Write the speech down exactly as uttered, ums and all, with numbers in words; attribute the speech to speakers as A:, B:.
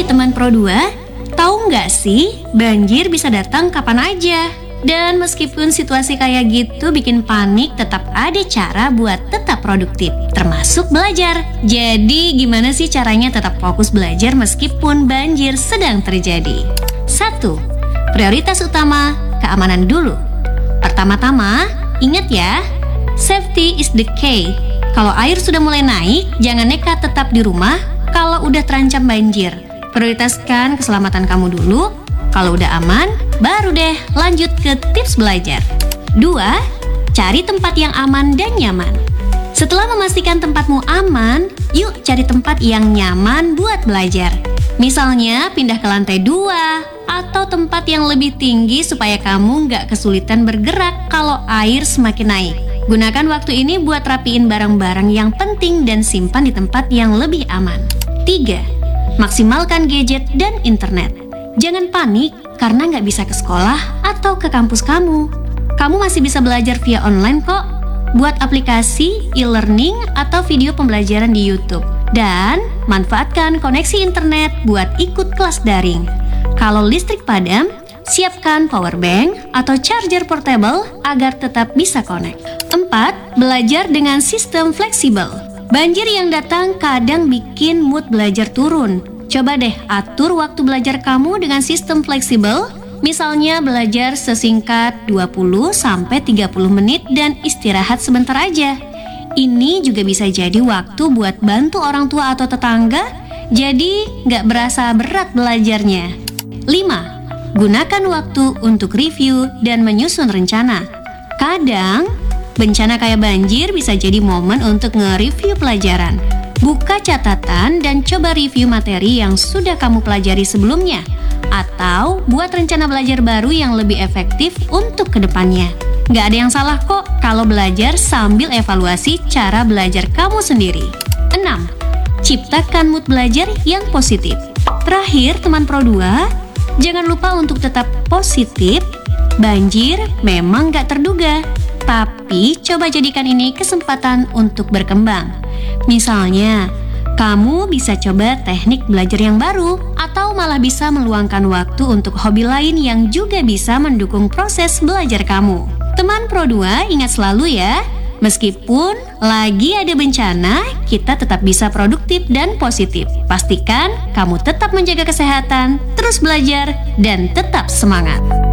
A: Hai teman Pro dua, tahu nggak sih banjir bisa datang kapan aja? Dan meskipun situasi kayak gitu bikin panik, tetap ada cara buat tetap produktif, termasuk belajar. Jadi gimana sih caranya tetap fokus belajar meskipun banjir sedang terjadi? Satu. Prioritas utama, keamanan dulu. Pertama-tama, ingat ya, safety is the key. Kalau air sudah mulai naik, jangan nekat tetap di rumah kalau udah terancam banjir. Prioritaskan keselamatan kamu dulu. Kalau udah aman, baru deh lanjut ke tips belajar. Dua. Cari tempat yang aman dan nyaman. Setelah memastikan tempatmu aman, yuk cari tempat yang nyaman buat belajar. Misalnya pindah ke lantai dua atau tempat yang lebih tinggi supaya kamu nggak kesulitan bergerak kalau air semakin naik. Gunakan waktu ini buat rapiin barang-barang yang penting dan simpan di tempat yang lebih aman. Tiga. Maksimalkan gadget dan internet. Jangan panik karena nggak bisa ke sekolah atau ke kampus kamu. Kamu masih bisa belajar via online kok. Buat aplikasi, e-learning, atau video pembelajaran di YouTube. Dan manfaatkan koneksi internet buat ikut kelas daring. Kalau listrik padam, siapkan power bank atau charger portable agar tetap bisa connect. Empat. Belajar dengan sistem fleksibel. Banjir yang datang kadang bikin mood belajar turun. Coba deh atur waktu belajar kamu dengan sistem fleksibel. Misalnya belajar sesingkat dua puluh sampai tiga puluh menit dan istirahat sebentar aja. Ini juga bisa jadi waktu buat bantu orang tua atau tetangga, jadi nggak berasa berat belajarnya. Lima. Gunakan waktu untuk review dan menyusun rencana. Kadang, bencana kayak banjir bisa jadi momen untuk nge-review pelajaran. Buka catatan dan coba review materi yang sudah kamu pelajari sebelumnya. Atau buat rencana belajar baru yang lebih efektif untuk kedepannya. Nggak ada yang salah kok kalau belajar sambil evaluasi cara belajar kamu sendiri. Enam. Ciptakan mood belajar yang positif. Terakhir, teman Pro dua, jangan lupa untuk tetap positif. Banjir memang nggak terduga, tapi coba jadikan ini kesempatan untuk berkembang. Misalnya, kamu bisa coba teknik belajar yang baru atau malah bisa meluangkan waktu untuk hobi lain yang juga bisa mendukung proses belajar kamu. Teman Pro dua, ingat selalu ya, meskipun lagi ada bencana, kita tetap bisa produktif dan positif. Pastikan kamu tetap menjaga kesehatan, terus belajar, dan tetap semangat.